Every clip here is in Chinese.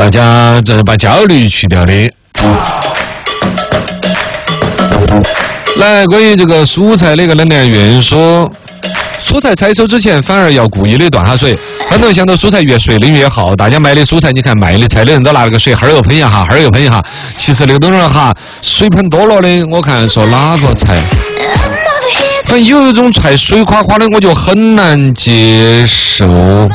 大家这是把焦虑去掉的。来，关于这个蔬菜的一个能量运输，蔬菜采收之前反而要故意的断下水。很多人想到蔬菜越水灵越好，大家买的蔬菜，你看卖的菜的人都拿那个水哈儿又喷一下，哈儿又喷一下。其实那个东西哈，水喷多了的，我看说哪个菜，反正有一种菜水垮垮的，我就很难接受。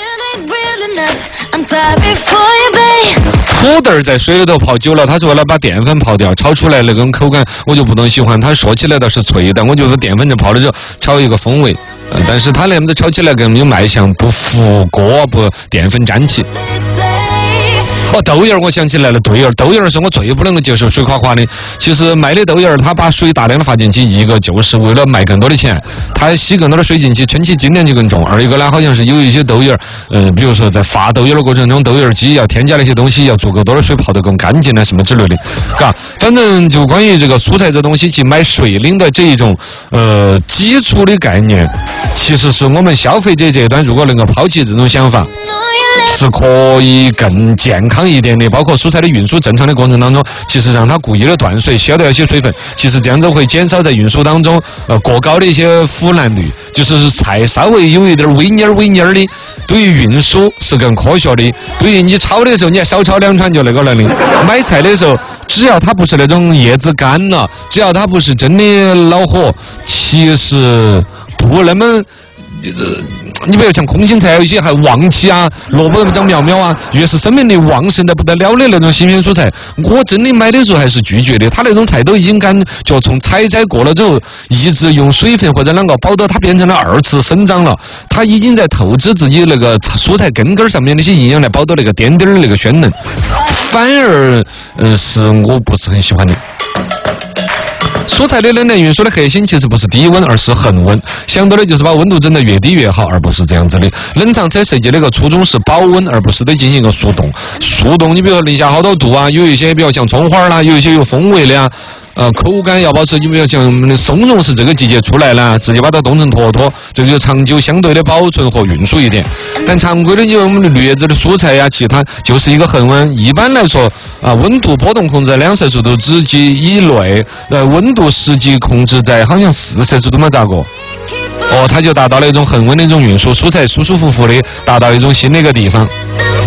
土豆在水里头泡久了，它是为了把淀粉泡掉，炒出来那种口感我就不能喜欢。它说起来倒是脆的，我觉得淀粉就泡了之后炒一个风味，但是它那么子炒起来更有卖相，不糊锅，不淀粉粘起。哦，豆芽儿我想起来了，对儿，豆芽儿是我最不能够接受水垮垮的。其实卖的豆芽儿，它把水大量的发进去，一个就是为了卖更多的钱，它吸更多的水进去，撑起精量就更重。二一个呢，好像是有一些豆芽儿，比如说在发豆芽儿的过程中，豆芽儿机要添加那些东西，要足够多的水泡得更干净啊，什么之类的，嘎。反正就关于这个蔬菜这东西，去买水灵的这一种基础的概念，其实是我们消费者这端如果能够抛弃这种想法，是可以更健康一点的。包括蔬菜的运输正常的过程当中，其实让它故意的断水，消掉一些水分，其实这样子会减少在运输当中过高的一些腐烂率，就是菜稍微有一点微蔫儿的，对于运输是更科学的。对于你炒的时候，你还少炒2串就那个了的。买菜的时候，只要它不是那种叶子干了，只要它不是真的恼火，其实不那么。你比如像空心菜，有一些还旺起啊，萝卜长苗苗啊，越是生命力旺盛的不得了的那种新鲜蔬菜，我真的买的时候还是拒绝的。它那种菜都已经就从采摘过了之后，一直用水分或者啷个保到它变成了2次生长了，它已经在透支自己那个蔬菜根根上面那些营养来保到那个点点的那个鲜嫩，反而是我不是很喜欢的。蔬菜的能量运输的核心其实不是低温，而是恒温。想到的就是把温度整得越低越好，而不是这样子的。冷藏车设计那个初衷是保温，而不是得进行一个速冻。速冻，你比如说零下好多度啊，有一些比较像葱花啦，有一些有风味的啊。口感要保持，你比如像我们的松茸是这个季节出来了，直接把它冻成坨坨，这就长久相对的保存和运输一点。但常规的就我们的绿叶子的蔬菜呀，其他就是一个恒温。一般来说温度波动控制在2摄氏度之以内，温度实际控制在好像4摄氏度嘛，咋个？它就达到了一种恒温的一种运输，蔬菜舒舒服服的达到一种新的一个地方。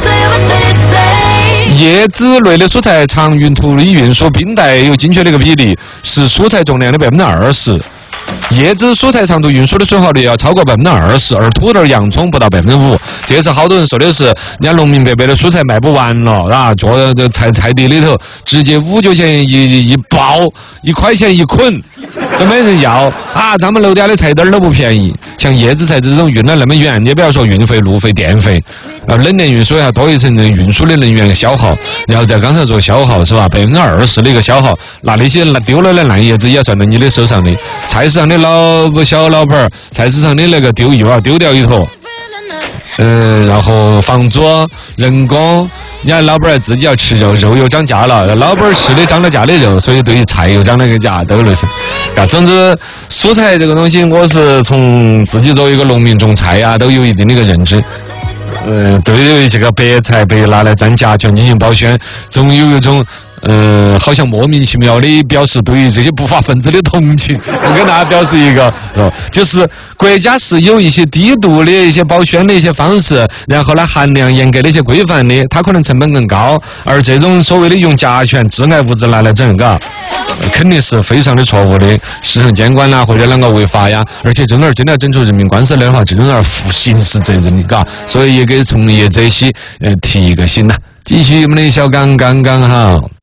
叶子类的蔬菜长运途的运输，冰袋有精确的一个比例，是蔬菜重量的20%。叶子蔬菜长途运输的损耗率要超过20%，而土豆、洋葱不到5%。这是好多人说的是，人家农民伯伯的蔬菜卖不完了，啊，坐在这菜地里头，直接5角钱一包，1块钱一捆，都没人要啊！咱们楼底下的菜点儿都不便宜，像叶子菜这种运了那么远，你不要说运费、路费、电费，冷链运输要多一层运输的能源消耗，然后在刚才做消耗是吧？20%的一个消耗，那些丢了的烂叶子也算到你的手上的。菜市场的小老板儿，菜市场的那个又要丢掉一坨，然后房租、人工，你看老板儿自己要吃肉，肉又涨价了，老板儿吃的涨了价的肉，所以对于菜又涨了个价，都类似。总之，蔬菜这个东西，我是从自己作为一个农民种菜呀，都有一定的一个认知。对于这个白菜被拿来沾甲醛进行保鲜，总有一种。好像莫名其妙的表示对于这些不法分子的同情。我跟大家表示一个，就是国家是有一些低度的一些保鲜的一些方式，然后呢含量严格的一些规范的，它可能成本更高。而这种所谓的用甲醛致癌物质拿来整，肯定是非常的错误的。市场监管啦或者啷个违法呀，而且真的要整出人民官司来的话，这种是负刑事责任的，所以也给从业者些提一个醒呐。继续我们的小刚刚好。